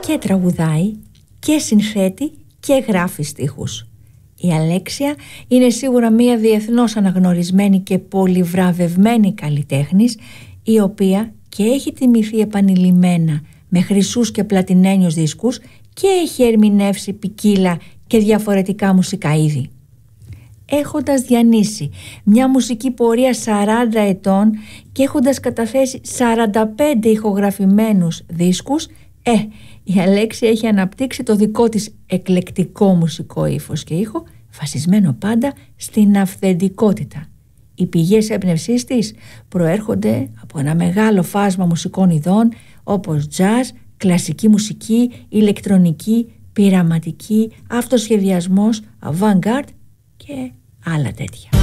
και τραγουδάει και συνθέτει και γράφει στίχους. Η Αλέξια είναι σίγουρα μία διεθνώς αναγνωρισμένη και πολυβραβευμένη καλλιτέχνης, η οποία και έχει τιμηθεί επανειλημμένα με χρυσούς και πλατινένιους δίσκους και έχει ερμηνεύσει ποικίλα και διαφορετικά μουσικά είδη. Έχοντας διανύσει μια μουσική πορεία 40 ετών και έχοντας καταθέσει 45 ηχογραφημένους δίσκους, η Αλέξια έχει αναπτύξει το δικό της εκλεκτικό μουσικό ύφος και ήχο, βασισμένο πάντα στην αυθεντικότητα. Οι πηγές έμπνευσής της προέρχονται από ένα μεγάλο φάσμα μουσικών ειδών όπως jazz, κλασική μουσική, ηλεκτρονική, πειραματική, αυτοσχεδιασμός, avant-garde και άλλα τέτοια.